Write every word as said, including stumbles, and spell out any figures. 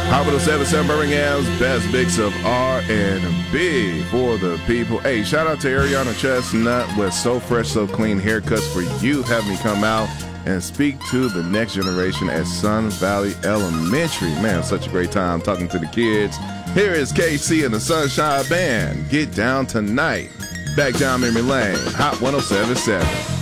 Hot one oh seven point seven Birmingham's best mix of R and B for the people. Hey, shout out to Ariana Chestnut with So Fresh, So Clean haircuts for youth. Have me come out and speak to the next generation at Sun Valley Elementary. Man, such a great time talking to the kids. Here is K C and the Sunshine Band. Get down tonight. Back down memory lane. Hot one oh seven point seven.